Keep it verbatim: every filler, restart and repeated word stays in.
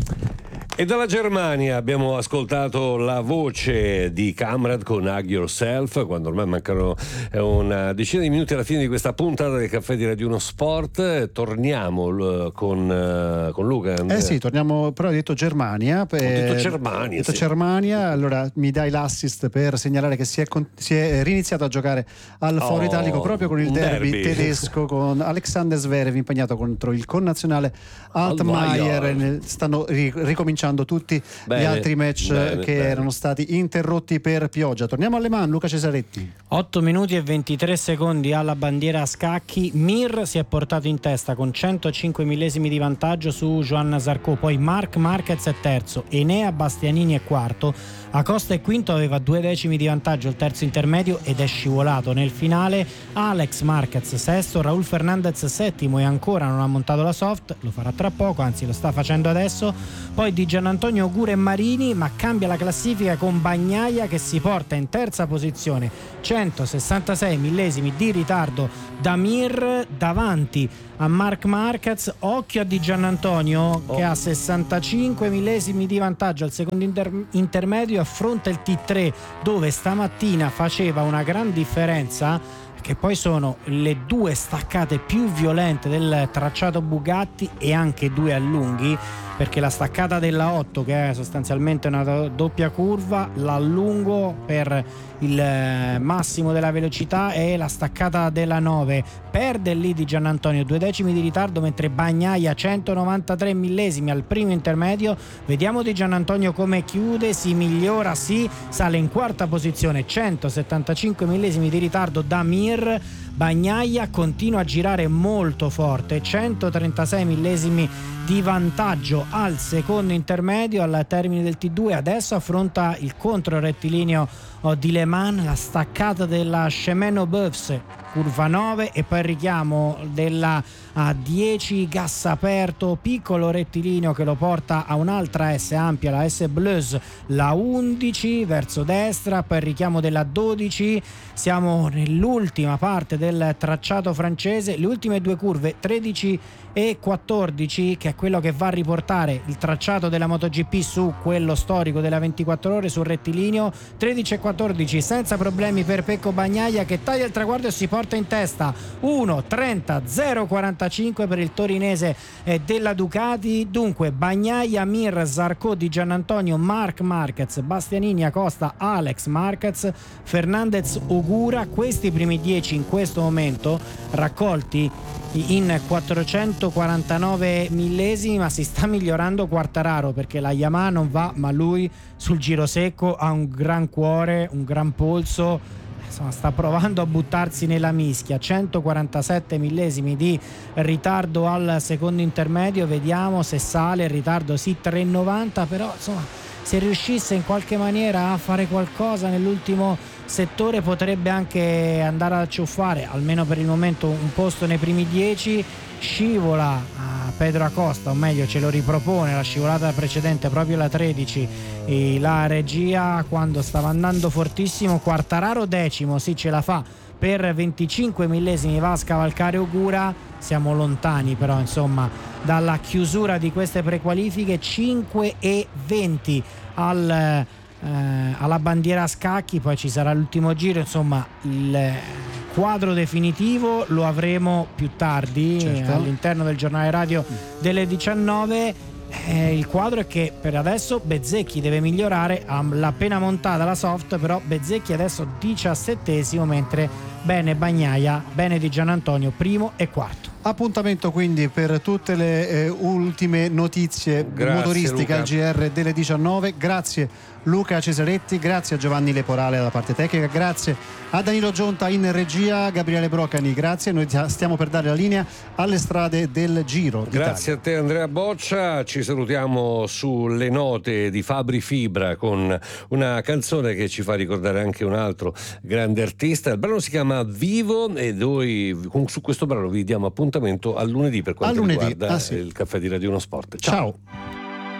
E dalla Germania abbiamo ascoltato la voce di Kamrad con Hug Yourself, quando ormai mancano una decina di minuti alla fine di questa puntata del Caffè di Radio uno Sport. Torniamo con, con Luca. Eh sì, torniamo, però hai detto Germania. Per, Ho detto Germania. Ho detto sì. Germania, allora mi dai l'assist per segnalare che si è, si è riniziato a giocare al Foro Oh, Italico proprio con il derby, derby tedesco, con Alexander Zverev impegnato contro il connazionale Altmaier. Stanno ricominciando tutti bene, gli altri match bene, che bene. erano stati interrotti per pioggia. Torniamo alle mani, Luca Cesaretti. otto minuti e ventitré secondi alla bandiera a scacchi. Mir si è portato in testa con centocinque millesimi di vantaggio su Johanna Zarco, poi Marc Marquez è terzo, Enea Bastianini è quarto, Acosta è quinto, aveva due decimi di vantaggio il terzo intermedio ed è scivolato nel finale. Alex Marquez sesto, Raul Fernandez settimo e ancora non ha montato la soft, lo farà tra poco, anzi lo sta facendo adesso. Poi di Gianantonio Ogura e Marini, ma cambia la classifica con Bagnaia che si porta in terza posizione, centosessantasei millesimi di ritardo da Mir davanti a Marc Marquez. Occhio a Di Giannantonio oh. che ha sessantacinque millesimi di vantaggio al secondo inter- intermedio, affronta il T tre dove stamattina faceva una gran differenza, che poi sono le due staccate più violente del tracciato Bugatti e anche due allunghi, perché la staccata della otto, che è sostanzialmente una do- doppia curva, l'allungo per il massimo della velocità, e la staccata della nove perde lì Di Giannantonio due decimi di ritardo, mentre Bagnaia centonovantatré millesimi al primo intermedio. Vediamo Di Giannantonio come chiude, si migliora, sì, sale in quarta posizione, centosettantacinque millesimi di ritardo da Mir. Bagnaia continua a girare molto forte, centotrentasei millesimi di vantaggio al secondo intermedio al termine del T due. Adesso affronta il contro rettilineo di Le Mans, la staccata della Chemin-Aubeuve, curva nove, e poi il richiamo della a dieci gas aperto, piccolo rettilineo che lo porta a un'altra S ampia, la S Bleus, la undici verso destra, poi il richiamo della dodici. Siamo nell'ultima parte del tracciato francese, le ultime due curve tredici e quattordici, che è quello che va a riportare il tracciato della MotoGP su quello storico della ventiquattro ore sul rettilineo. Tredici e quattordici senza problemi per Pecco Bagnaia, che taglia il traguardo e si porta in testa uno trenta zero quarantacinque per il torinese della Ducati. Dunque Bagnaia, Mir, Zarco, Di Giannantonio, Marc Marquez, Bastianini, Acosta, Alex Marquez, Fernandez, Ogura, questi primi dieci in questo momento raccolti in quattrocentoquarantanove millesimi, ma si sta migliorando Quartararo, perché la Yamaha non va, ma lui sul giro secco ha un gran cuore, un gran polso, insomma sta provando a buttarsi nella mischia. Centoquarantasette millesimi di ritardo al secondo intermedio, vediamo se sale il ritardo, sì, tre virgola novanta, però insomma se riuscisse in qualche maniera a fare qualcosa nell'ultimo settore potrebbe anche andare a ciuffare almeno per il momento un posto nei primi dieci. Scivola a Pedro Acosta, o meglio ce lo ripropone la scivolata precedente, proprio la tredici, e la regia quando stava andando fortissimo. Quartararo decimo, sì, ce la fa, per venticinque millesimi va a scavalcare Ogura. Siamo lontani però insomma dalla chiusura di queste prequalifiche. Cinque e venti al Eh, alla bandiera a scacchi, poi ci sarà l'ultimo giro, insomma il quadro definitivo lo avremo più tardi, certo, all'interno del giornale radio delle diciannove. Eh, il quadro è che per adesso Bezzecchi deve migliorare, ha appena montata la soft, però Bezzecchi adesso diciassettesimo, mentre bene Bagnaia, bene Di Giannantonio primo e quarto. Appuntamento quindi per tutte le eh, ultime notizie Grazie, motoristiche Luca. al G R delle diciannove. Grazie Luca Cesaretti, grazie a Giovanni Leporale alla parte tecnica, grazie a Danilo Gionta in regia, Gabriele Brocani, grazie. Noi stiamo per dare la linea alle strade del Giro d'Italia. Grazie a te Andrea Boccia, ci salutiamo sulle note di Fabri Fibra con una canzone che ci fa ricordare anche un altro grande artista. Il brano si chiama Vivo e noi su questo brano vi diamo appuntamento a lunedì per quanto a lunedì. riguarda ah, sì. il Caffè di Radio uno Sport. Ciao, Ciao.